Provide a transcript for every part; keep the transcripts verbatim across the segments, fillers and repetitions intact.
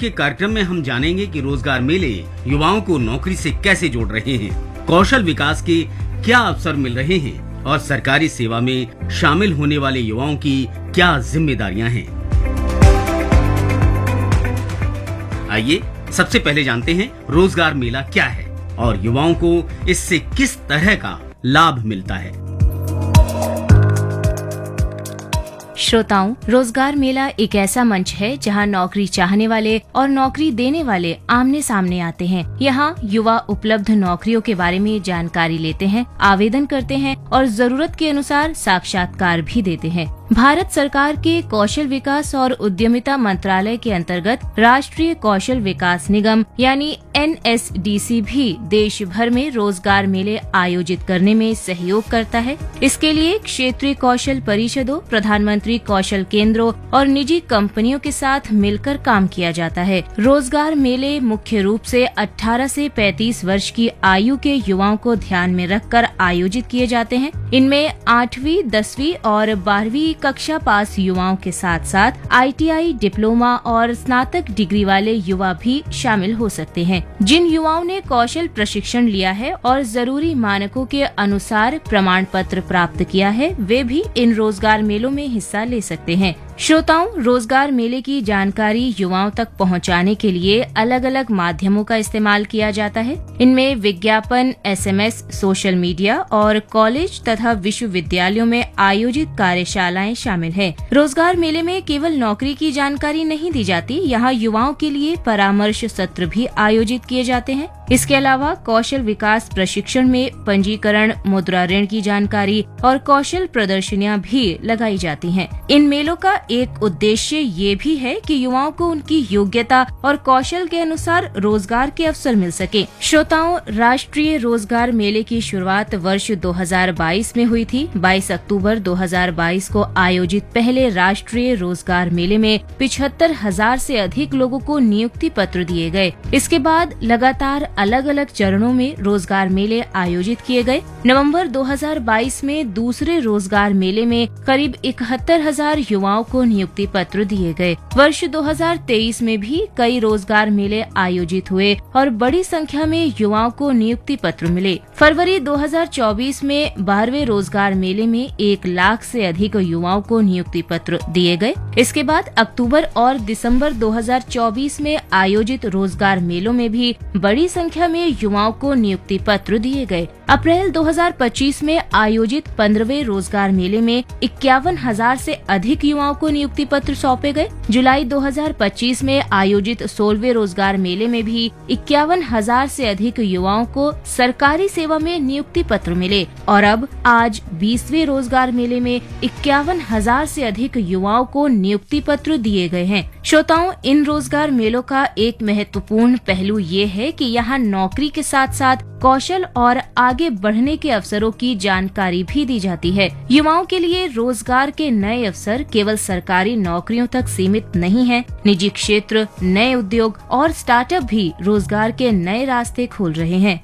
के कार्यक्रम में हम जानेंगे कि रोजगार मेले युवाओं को नौकरी से कैसे जोड़ रहे हैं, कौशल विकास के क्या अवसर मिल रहे हैं और सरकारी सेवा में शामिल होने वाले युवाओं की क्या जिम्मेदारियां हैं। आइए सबसे पहले जानते हैं रोजगार मेला क्या है और युवाओं को इससे किस तरह का लाभ मिलता है। श्रोताओं, रोजगार मेला एक ऐसा मंच है जहां नौकरी चाहने वाले और नौकरी देने वाले आमने सामने आते हैं। यहां युवा उपलब्ध नौकरियों के बारे में जानकारी लेते हैं, आवेदन करते हैं और जरूरत के अनुसार साक्षात्कार भी देते हैं। भारत सरकार के कौशल विकास और उद्यमिता मंत्रालय के अंतर्गत राष्ट्रीय कौशल विकास निगम यानी एन एस डी सी भी देश भर में रोजगार मेले आयोजित करने में सहयोग करता है। इसके लिए क्षेत्रीय कौशल परिषदों, प्रधानमंत्री कौशल केंद्रों और निजी कंपनियों के साथ मिलकर काम किया जाता है। रोजगार मेले मुख्य रूप से अठारह से पैंतीस वर्ष की आयु के युवाओं को ध्यान में रखकर आयोजित किए जाते हैं। इनमें आठवीं, दसवीं और बारहवीं कक्षा पास युवाओं के साथ साथ आई टी आई, डिप्लोमा और स्नातक डिग्री वाले युवा भी शामिल हो सकते हैं। जिन युवाओं ने कौशल प्रशिक्षण लिया है और जरूरी मानकों के अनुसार प्रमाण पत्र प्राप्त किया है, वे भी इन रोजगार मेलों में हिस्सा ले सकते हैं। श्रोताओं, रोजगार मेले की जानकारी युवाओं तक पहुंचाने के लिए अलग अलग माध्यमों का इस्तेमाल किया जाता है। इनमें विज्ञापन, S M S, social media और कॉलेज तथा विश्वविद्यालयों में आयोजित कार्यशालाएं शामिल हैं। रोजगार मेले में केवल नौकरी की जानकारी नहीं दी जाती, यहाँ युवाओं के लिए परामर्श सत्र भी आयोजित किए जाते हैं। इसके अलावा कौशल विकास प्रशिक्षण में पंजीकरण, मुद्रा ऋण की जानकारी और कौशल प्रदर्शनियां भी लगाई जाती हैं। इन मेलों का एक उद्देश्य ये भी है कि युवाओं को उनकी योग्यता और कौशल के अनुसार रोजगार के अवसर मिल सके। श्रोताओं, राष्ट्रीय रोजगार मेले की शुरुआत वर्ष दो हज़ार बाईस में हुई थी। बाईस अक्टूबर दो हज़ार बाईस को आयोजित पहले राष्ट्रीय रोजगार मेले में पिछहत्तर हजार से अधिक लोगों को नियुक्ति पत्र दिए गए। इसके बाद लगातार अलग अलग चरणों में रोजगार मेले आयोजित किए गए। नवंबर दो हज़ार बाईस में दूसरे रोजगार मेले में करीब इकहत्तर हजार युवाओं को नियुक्ति पत्र दिए गए। वर्ष दो हज़ार तेईस में भी कई रोजगार मेले आयोजित हुए और बड़ी संख्या में युवाओं को नियुक्ति पत्र मिले। फरवरी दो हज़ार चौबीस में बारहवें रोजगार मेले में एक लाख से अधिक युवाओं को नियुक्ति पत्र दिए गए। इसके बाद अक्टूबर और दिसंबर दो हज़ार चौबीस में आयोजित रोजगार मेलों में भी बड़ी संख्या में युवाओं को नियुक्ति पत्र दिए गए। अप्रैल दो हज़ार पच्चीस में आयोजित पंद्रहवें रोजगार मेले में इक्यावन हजार से अधिक युवाओं को नियुक्ति पत्र सौंपे गए। जुलाई दो हज़ार पच्चीस में आयोजित सोलहवें रोजगार मेले में भी इक्यावन हजार से अधिक युवाओं को सरकारी सेवा में नियुक्ति पत्र मिले और अब आज बीसवें रोजगार मेले में इक्यावन हजार से अधिक युवाओं को नियुक्ति पत्र दिए गए हैं। श्रोताओं, इन रोजगार मेलों का एक महत्वपूर्ण पहलू ये है कि यहाँ नौकरी के साथ साथ कौशल और आगे बढ़ने के अवसरों की जानकारी भी दी जाती है। युवाओं के लिए रोजगार के नए अवसर केवल सरकारी नौकरियों तक सीमित नहीं है। निजी क्षेत्र, नए उद्योग और स्टार्टअप भी रोजगार के नए रास्ते खोल रहे हैं।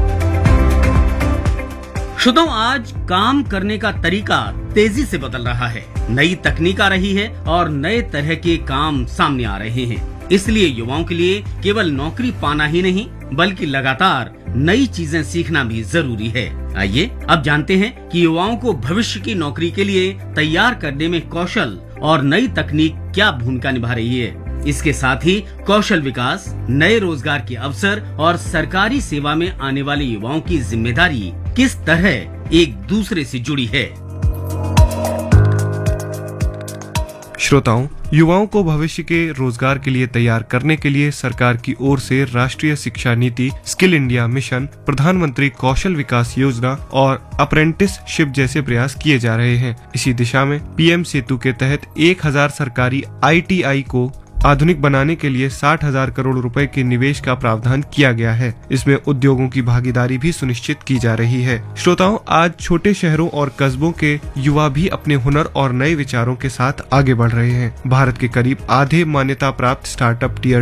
श्रोताओं, आज काम करने का तरीका तेजी से बदल रहा है। नई तकनीक आ रही है और नए तरह के काम सामने आ रहे हैं। इसलिए युवाओं के लिए केवल नौकरी पाना ही नहीं बल्कि लगातार नई चीजें सीखना भी जरूरी है। आइए अब जानते हैं कि युवाओं को भविष्य की नौकरी के लिए तैयार करने में कौशल और नई तकनीक क्या भूमिका निभा रही है। इसके साथ ही कौशल विकास, नए रोजगार के अवसर और सरकारी सेवा में आने वाले युवाओं की जिम्मेदारी किस तरह एक दूसरे से जुड़ी है। श्रोताओं, युवाओं को भविष्य के रोजगार के लिए तैयार करने के लिए सरकार की ओर से राष्ट्रीय शिक्षा नीति, स्किल इंडिया मिशन, प्रधानमंत्री कौशल विकास योजना और अप्रेंटिसशिप जैसे प्रयास किए जा रहे हैं। इसी दिशा में पी एम सेतु के तहत एक हजार सरकारी आई टी आई को आधुनिक बनाने के लिए साठ हजार करोड़ रुपए के निवेश का प्रावधान किया गया है। इसमें उद्योगों की भागीदारी भी सुनिश्चित की जा रही है। श्रोताओं, आज छोटे शहरों और कस्बों के युवा भी अपने हुनर और नए विचारों के साथ आगे बढ़ रहे हैं। भारत के करीब आधे मान्यता प्राप्त स्टार्टअप टीयर टू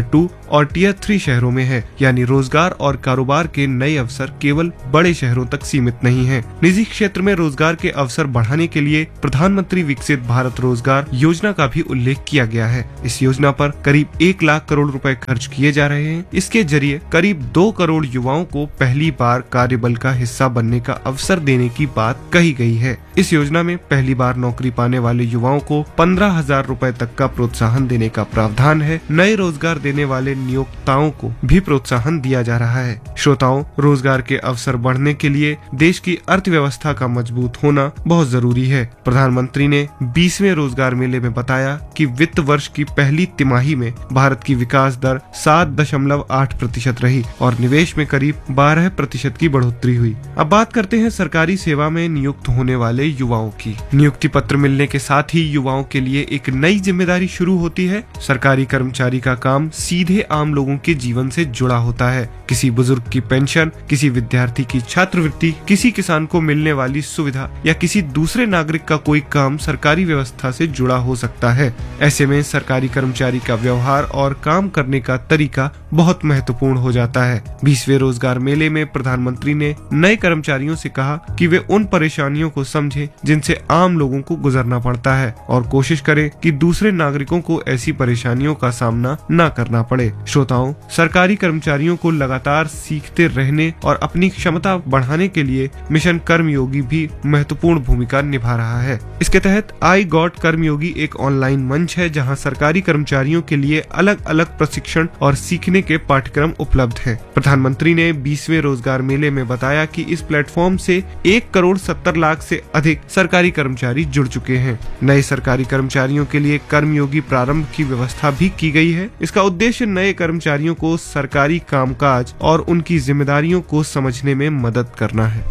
और टीयर थ्री शहरों में है, यानी रोजगार और कारोबार के नए अवसर केवल बड़े शहरों तक सीमित नहीं हैं। निजी क्षेत्र में रोजगार के अवसर बढ़ाने के लिए प्रधानमंत्री विकसित भारत रोजगार योजना का भी उल्लेख किया गया है। इस योजना पर करीब एक लाख करोड़ रुपए खर्च किए जा रहे हैं। इसके जरिए करीब दो करोड़ युवाओं को पहली बार कार्यबल का हिस्सा बनने का अवसर देने की बात कही गई है। इस योजना में पहली बार नौकरी पाने वाले युवाओं को पंद्रह हजार रूपए तक का प्रोत्साहन देने का प्रावधान है। नए रोजगार देने वाले नियोक्ताओं को भी प्रोत्साहन दिया जा रहा है। श्रोताओं, रोजगार के अवसर बढ़ने के लिए देश की अर्थव्यवस्था का मजबूत होना बहुत जरूरी है। प्रधानमंत्री ने बीसवें रोजगार मेले में बताया कि वित्त वर्ष की पहली तिमाही में भारत की विकास दर सात दशमलव आठ प्रतिशत रही और निवेश में करीब बारह प्रतिशत की बढ़ोतरी हुई। अब बात करते हैं सरकारी सेवा में नियुक्त होने वाले युवाओं की। नियुक्ति पत्र मिलने के साथ ही युवाओं के लिए एक नई जिम्मेदारी शुरू होती है। सरकारी कर्मचारी का काम सीधे आम लोगों के जीवन से जुड़ा होता है। किसी बुजुर्ग की पेंशन, किसी विद्यार्थी की छात्रवृत्ति, किसी किसान को मिलने वाली सुविधा या किसी दूसरे नागरिक का कोई काम सरकारी व्यवस्था से जुड़ा हो सकता है। ऐसे में सरकारी कर्मचारी का व्यवहार और काम करने का तरीका बहुत महत्वपूर्ण हो जाता है। बीसवें रोजगार मेले में प्रधानमंत्री ने नए कर्मचारियों से कहा कि वे उन परेशानियों को समझें जिनसे आम लोगों को गुजरना पड़ता है और कोशिश करें कि दूसरे नागरिकों को ऐसी परेशानियों का सामना न करना पड़े। श्रोताओं, सरकारी कर्मचारियों को लगातार सीखते रहने और अपनी क्षमता बढ़ाने के लिए मिशन कर्मयोगी भी महत्वपूर्ण भूमिका निभा रहा है। इसके तहत आई गॉट कर्मयोगी एक ऑनलाइन मंच है जहां सरकारी कर्मचारियों के लिए अलग अलग प्रशिक्षण और सीखने के पाठ्यक्रम उपलब्ध हैं। प्रधानमंत्री ने बीसवें रोजगार मेले में बताया कि इस प्लेटफॉर्म से एक करोड़ सत्तर लाख से अधिक सरकारी कर्मचारी जुड़ चुके हैं। नए सरकारी कर्मचारियों के लिए कर्मयोगी प्रारंभ की व्यवस्था भी की गई है। इसका उद्देश्य नए कर्मचारियों को सरकारी कामकाज और उनकी जिम्मेदारियों को समझने में मदद करना है।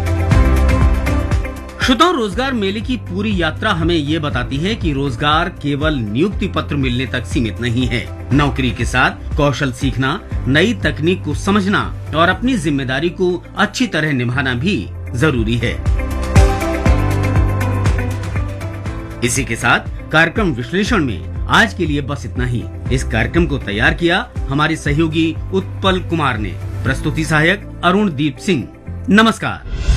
श्रोताओं, रोजगार मेले की पूरी यात्रा हमें ये बताती है कि रोजगार केवल नियुक्ति पत्र मिलने तक सीमित नहीं है। नौकरी के साथ कौशल सीखना, नई तकनीक को समझना और अपनी जिम्मेदारी को अच्छी तरह निभाना भी जरूरी है। इसी के साथ कार्यक्रम विश्लेषण में आज के लिए बस इतना ही। इस कार्यक्रम को तैयार किया हमारे सहयोगी उत्पल कुमार ने। प्रस्तुति सहायक अरुण दीप सिंह। नमस्कार।